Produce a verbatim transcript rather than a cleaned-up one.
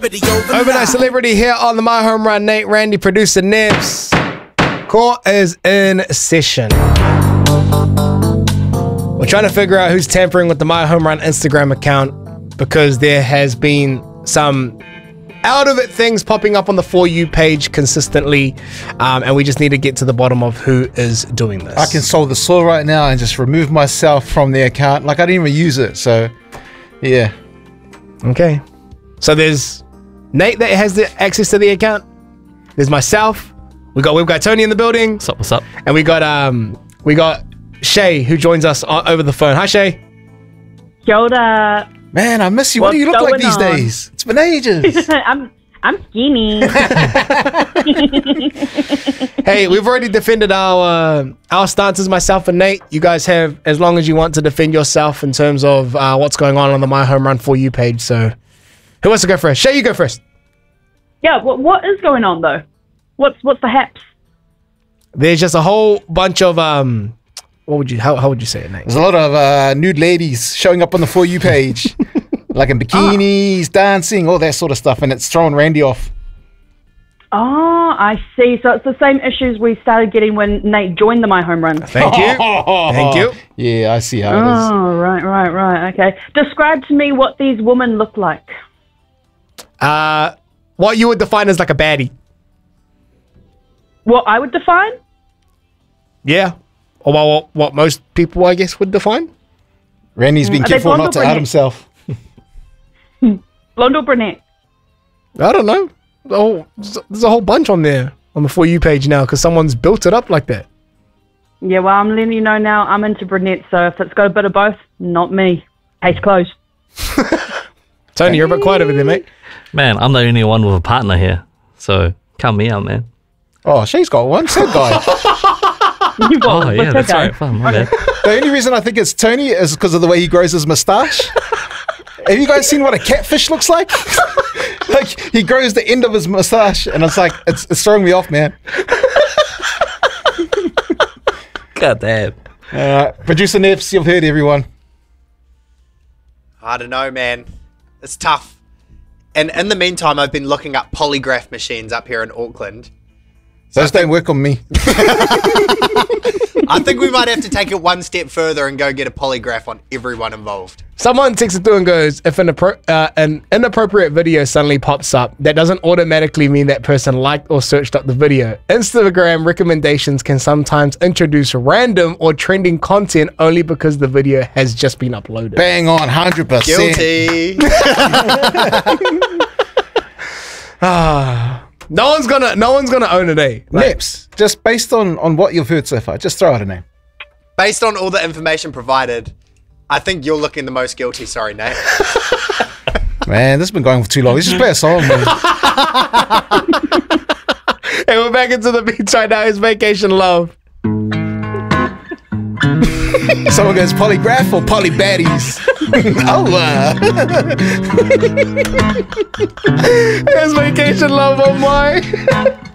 Overnight celebrity here on the My Home Run. Nate, Randy, producer Nibs. Court is in session. We're trying to figure out who's tampering with the My Home Run Instagram account because there has been some out of it things popping up on the For You page consistently, um, and we just need to get to the bottom of who is doing this. I can solve the soil right now and just remove myself from the account. Like, I didn't even use it, so yeah. Okay. So there's Nate that has the access to the account. There's myself. We got we've got Tony in the building. What's up? What's up? And we got um we got Shay who joins us o- over the phone. Hi Shay. Kia ora. Man, I miss you. What What's do you look like going these on? days? It's been ages. I'm I'm skinny. Hey, we've already defended our uh, our stances, myself and Nate. You guys have as long as you want to defend yourself in terms of uh, what's going on on the My Home Run For You page. So who wants to go first? Shay, you go first. Yeah, what what is going on though? What's what's the haps? There's just a whole bunch of um what would you how, how would you say it, Nate? There's a lot of uh, nude ladies showing up on the For You page. Like in bikinis, ah. dancing, all that sort of stuff. And it's throwing Randy off. Oh, I see. So it's the same issues we started getting when Nate joined the My Home Run. Thank you. Thank you. Yeah, I see how it is. Oh, right, right, right. Okay. Describe to me what these women look like. Uh, what you would define as like a baddie. What I would define? Yeah. Or what, what most people, I guess, would define. Randy's being Are they careful blonde not or to out brunette? himself. Blonde or brunette? I don't know. Oh, there's a whole bunch on there on the For You page now because someone's built it up like that. Yeah, well, I'm letting you know now I'm into brunette, so if it's got a bit of both, not me. Case closed. Tony, you're a bit quiet over there, mate. Man, I'm the only one with a partner here, so count me out, man. Oh, Shay's got one. Sad guy. You've got Oh one. yeah, It's that's okay. right. Fun, my bad. The only reason I think it's Tony is because of the way he grows his moustache. Have you guys seen what a catfish looks like? Like, he grows the end of his moustache, and it's like, it's, it's throwing me off, man. God damn. Uh, Producer Nibs, you've heard everyone. I don't know, man. It's tough. And in the meantime, I've been looking up polygraph machines up here in Auckland. Those don't work on me. I think we might have to take it one step further and go get a polygraph on everyone involved. Someone texted through and goes, if an, appro- uh, an inappropriate video suddenly pops up, that doesn't automatically mean that person liked or searched up the video. Instagram recommendations can sometimes introduce random or trending content only because the video has just been uploaded. Bang on, one hundred percent. Guilty. Ah, no one's gonna, no one's gonna own it, eh? Like, Nips, just based on, on what you've heard so far, just throw out a name. Based on all the information provided, I think you're looking the most guilty. Sorry, Nate. Man, this has been going for too long. Let's just play a song, man. Hey, we're back into the beats right now. It's Vacation Love. Someone goes polygraph or poly baddies. Oh, uh. It's Vacation Love on my.